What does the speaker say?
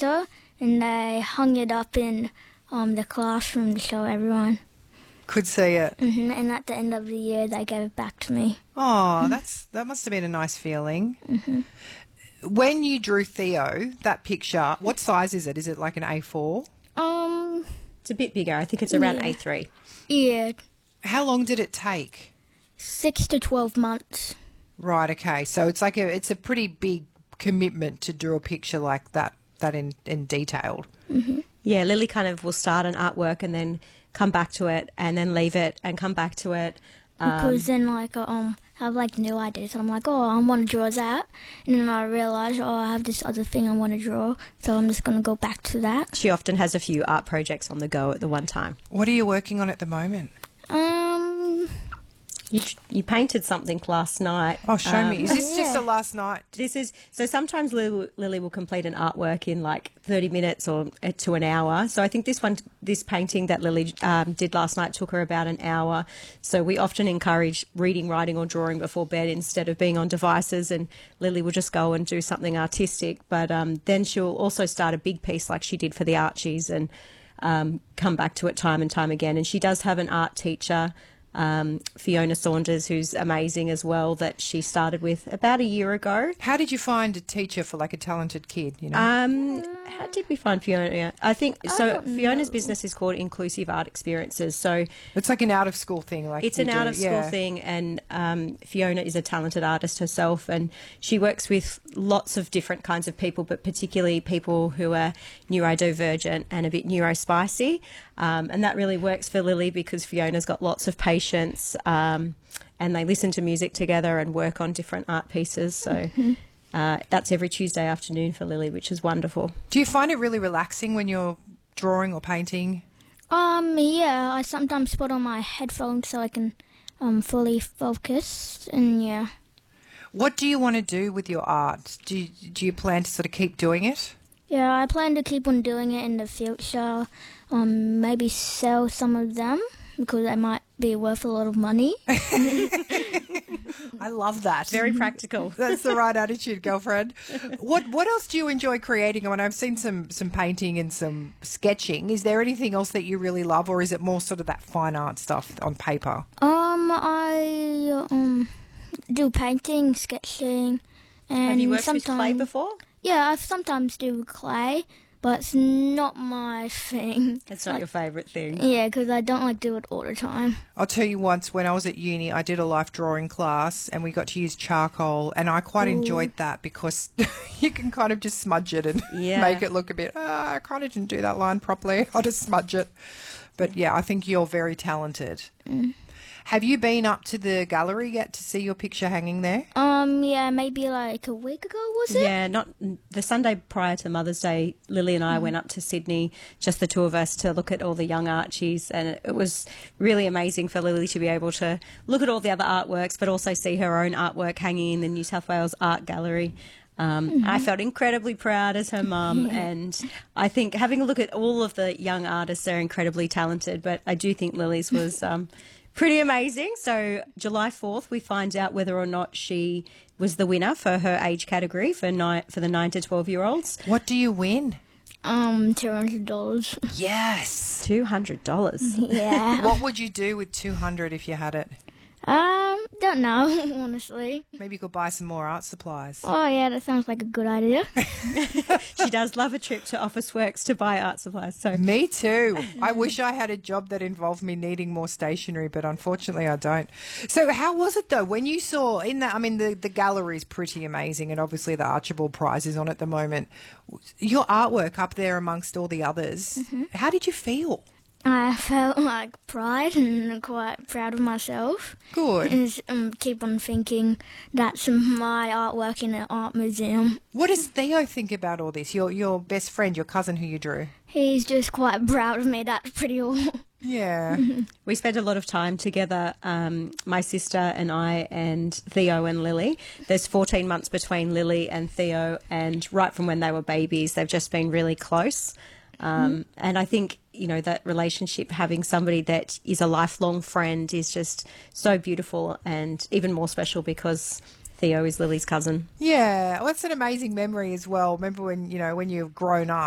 picture, and they hung it up in the classroom to show everyone. Could see it. And at the end of the year, they gave it back to me. Oh, that must have been a nice feeling. When you drew Theo, that picture, what size is it? Is it like an A4? It's a bit bigger. I think it's around A3. Yeah, How long did it take? 6 to 12 months. Right, okay. So it's like it's a pretty big commitment to draw a picture like that in detailed. Yeah, Lily kind of will start an artwork and then come back to it and then leave it and come back to it. Because then, like, I have, like, new ideas. I'm like, I want to draw that. And then I realise, I have this other thing I want to draw. So I'm just going to go back to that. She often has a few art projects on the go at the one time. What are you working on at the moment? You painted something last night. Oh, show me. Is this just a last night? This is so. Sometimes Lily will complete an artwork in like 30 minutes or to an hour. So I think this painting that Lily did last night took her about an hour. So we often encourage reading, writing, or drawing before bed instead of being on devices. And Lily will just go and do something artistic. But then she'll also start a big piece like she did for the Archies and come back to it time and time again. And she does have an art teacher. Fiona Saunders, who's amazing as well, that she started with about a year ago. How did you find a teacher for like a talented kid, you know? How did we find Fiona? I think so. Fiona's business is called Inclusive Art Experiences. So It's like an out-of-school thing. Like it's an out-of-school thing, and Fiona is a talented artist herself, and she works with lots of different kinds of people, but particularly people who are neurodivergent and a bit neurospicy. And that really works for Lily because Fiona's got lots of patience, and they listen to music together and work on different art pieces. So that's every Tuesday afternoon for Lily, which is wonderful. Do you find it really relaxing when you're drawing or painting? Yeah, I sometimes put on my headphones so I can fully focus, and yeah. What do you want to do with your art? Do you plan to sort of keep doing it? Yeah, I plan to keep on doing it in the future. Maybe sell some of them because they might be worth a lot of money. I love that. Very practical. That's the right attitude, girlfriend. What else do you enjoy creating? I mean, I've seen some painting and some sketching. Is there anything else that you really love, or is it more sort of that fine art stuff on paper? I do painting, sketching, and Have you worked with sometimes clay before? Yeah, I sometimes do clay, but it's not my thing. It's not your favourite thing. Yeah, because I don't like do it all the time. I'll tell you once when I was at uni, I did a life drawing class and we got to use charcoal, and I quite enjoyed that because you can kind of just smudge it and make it look a bit, I kind of didn't do that line properly. I'll just smudge it. But yeah, I think you're very talented. Have you been up to the gallery yet to see your picture hanging there? Yeah, maybe like a week ago, was it? Yeah, not the Sunday prior to Mother's Day. Lily and I went up to Sydney, just the two of us, to look at all the young Archies, and it was really amazing for Lily to be able to look at all the other artworks, but also see her own artwork hanging in the New South Wales Art Gallery. I felt incredibly proud as her mum, and I think having a look at all of the young artists, they're incredibly talented, but I do think Lily's was pretty amazing. So July 4th, we find out whether or not she was the winner for her age category for the 9 to 12-year-olds. What do you win? $200. Yes. $200. Yeah. What would you do with 200 if you had it? Don't know, honestly. Maybe you could buy some more art supplies. Oh, yeah, that sounds like a good idea. She does love a trip to Officeworks to buy art supplies. So Me too. I wish I had a job that involved me needing more stationery, but unfortunately I don't. So how was it though when you saw in that, I mean, the gallery is pretty amazing, and obviously the Archibald Prize is on at the moment. Your artwork up there amongst all the others, how did you feel? I felt like pride and quite proud of myself. Good. And keep on thinking that's my artwork in an art museum. What does Theo think about all this? Your best friend, your cousin who you drew? He's just quite proud of me. That's pretty all. Yeah. we spent a lot of time together, my sister and I and Theo and Lily. There's 14 months between Lily and Theo, and right from when they were babies, they've just been really close. And I think, you know, that relationship, having somebody that is a lifelong friend is just so beautiful, and even more special because Theo is Lily's cousin. Yeah. Well, that's an amazing memory as well. Remember when, you know, when you've grown up